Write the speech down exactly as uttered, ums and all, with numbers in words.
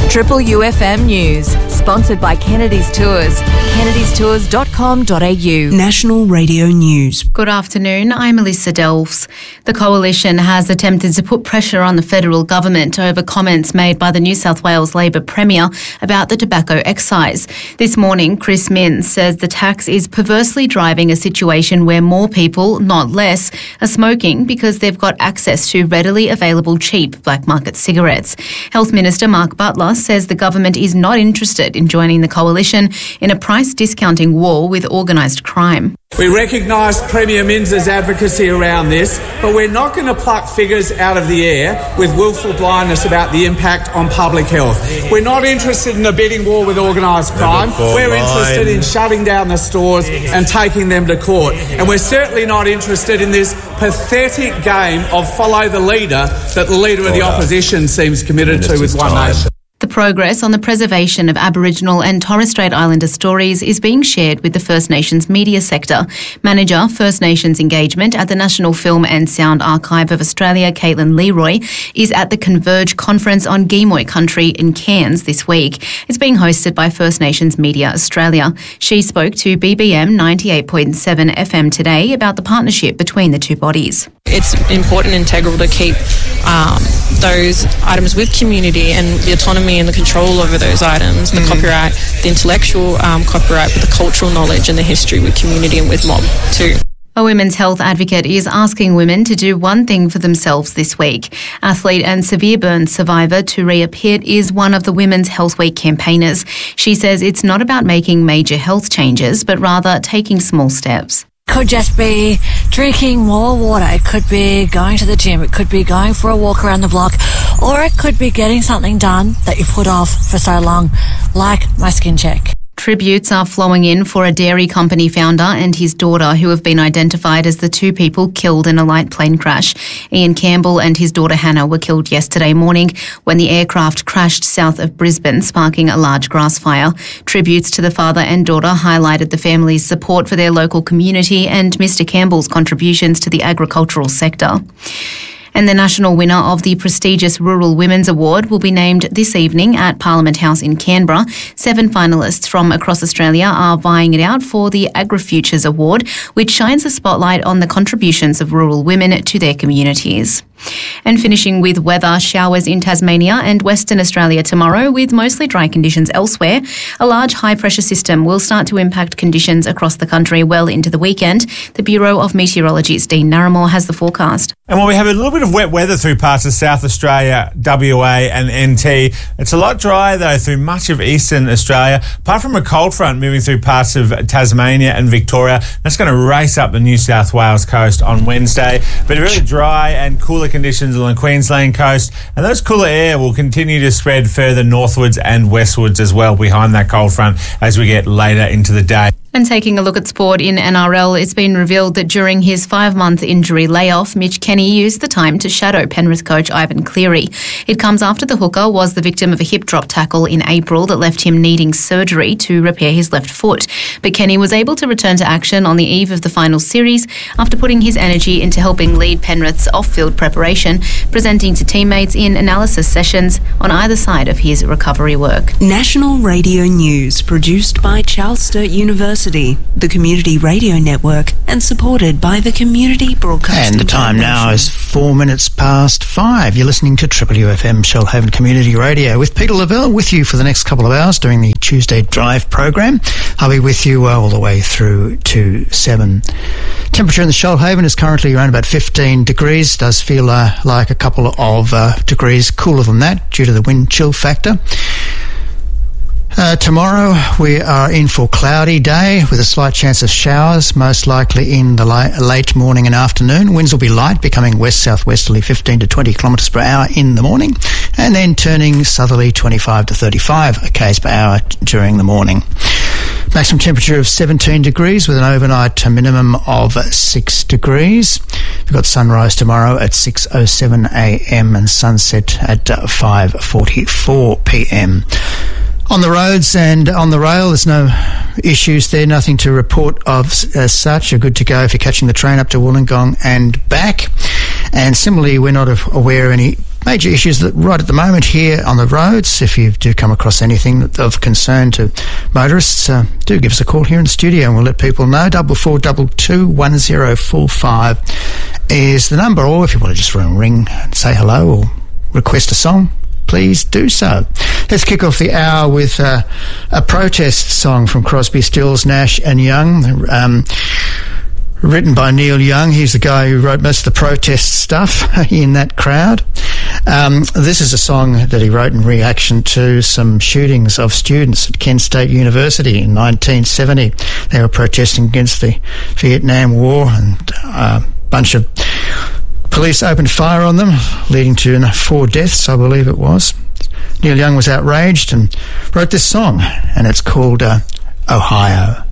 Triple U F M News, sponsored by Kennedy's Tours. kennedys tours dot com dot a u. National Radio News. Good afternoon, I'm Melissa Delves. The Coalition has attempted to put pressure on the federal government over comments made by the New South Wales Labor Premier about the tobacco excise. This morning, Chris Minns says the tax is perversely driving a situation where more people, not less, are smoking because they've got access to readily available cheap black market cigarettes. Health Minister Mark Butler says the government is not interested in joining the Coalition in a price discounting war with organised crime. We recognise Premier Minns' advocacy around this, but we're not going to pluck figures out of the air with willful blindness about the impact on public health. We're not interested in a bidding war with organised crime. We're interested in shutting down the stores and taking them to court. And we're certainly not interested in this pathetic game of follow the leader that the Leader of the Opposition seems committed to with One Nation. The progress on the preservation of Aboriginal and Torres Strait Islander stories is being shared with the First Nations media sector. Manager, First Nations Engagement at the National Film and Sound Archive of Australia, Caitlin Leroy, is at the Converge Conference on Gimuy Country in Cairns this week. It's being hosted by First Nations Media Australia. She spoke to B B M ninety-eight point seven F M today about the partnership between the two bodies. It's important and integral to keep um, those items with community and the autonomy and the control over those items, the mm. copyright, the intellectual um, copyright, but the cultural knowledge and the history with community and with mob too. A women's health advocate is asking women to do one thing for themselves this week. Athlete and severe burns survivor Turia Pitt is one of the Women's Health Week campaigners. She says it's not about making major health changes, but rather taking small steps. Could just be drinking more water. It could be going to the gym. It could be going for a walk around the block. Or it could be getting something done that you put off for so long, like my skin check. Tributes are flowing in for a dairy company founder and his daughter who have been identified as the two people killed in a light plane crash. Ian Campbell and his daughter Hannah were killed yesterday morning when the aircraft crashed south of Brisbane, sparking a large grass fire. Tributes to the father and daughter highlighted the family's support for their local community and Mister Campbell's contributions to the agricultural sector. And the national winner of the prestigious Rural Women's Award will be named this evening at Parliament House in Canberra. Seven finalists from across Australia are vying it out for the AgriFutures Award, which shines a spotlight on the contributions of rural women to their communities. And finishing with weather, showers in Tasmania and Western Australia tomorrow with mostly dry conditions elsewhere. A large high-pressure system will start to impact conditions across the country well into the weekend. The Bureau of Meteorology's Dean Narramore has the forecast. And while we have a little bit of wet weather through parts of South Australia, W A and N T, it's a lot drier though through much of Eastern Australia, apart from a cold front moving through parts of Tasmania and Victoria. That's going to race up the New South Wales coast on Wednesday, but really dry and cooler conditions along the Queensland coast, and those cooler air will continue to spread further northwards and westwards as well behind that cold front as we get later into the day. And taking a look at sport in N R L, it's been revealed that during his five-month injury layoff, Mitch Kenny used the time to shadow Penrith coach Ivan Cleary. It comes after the hooker was the victim of a hip drop tackle in April that left him needing surgery to repair his left foot. But Kenny was able to return to action on the eve of the final series after putting his energy into helping lead Penrith's off-field preparation, presenting to teammates in analysis sessions on either side of his recovery work. National Radio News, produced by Charles Sturt University, the Community Radio Network, and supported by the Community Broadcasting. And the time now is four minutes past five. You're listening to Triple U F M Shellhaven Community Radio with Peter Lavelle with you for the next couple of hours during the Tuesday Drive program. I'll be with you uh, all the way through to seven. Temperature in the Shoalhaven is currently around about fifteen degrees. Does feel uh, like a couple of uh, degrees cooler than that due to the wind chill factor. Uh, tomorrow we are in for cloudy day with a slight chance of showers, most likely in the la- late morning and afternoon. Winds will be light, becoming west-southwesterly fifteen to twenty kilometres per hour in the morning, and then turning southerly twenty-five to thirty-five k's per hour during the morning. Maximum temperature of seventeen degrees with an overnight minimum of six degrees. We've got sunrise tomorrow at six oh seven a.m. and sunset at five forty-four p.m. On the roads and on the rail, there's no issues there, nothing to report of as such. You're good to go if you're catching the train up to Wollongong and back. And similarly, we're not aware of any major issues that right at the moment here on the roads. If you do come across anything of concern to motorists, uh, do give us a call here in the studio and we'll let people know. Double four double two one zero four five is the number, or if you want to just ring and say hello or request a song, please do so. Let's kick off the hour with uh, a protest song from Crosby, Stills, Nash and Young, um, written by Neil Young. He's the guy who wrote most of the protest stuff in that crowd. Um, this is a song that he wrote in reaction to some shootings of students at Kent State University in nineteen seventy. They were protesting against the Vietnam War, and uh, a bunch of police opened fire on them, leading to four deaths, I believe it was. Neil Young was outraged and wrote this song, and it's called uh, Ohio.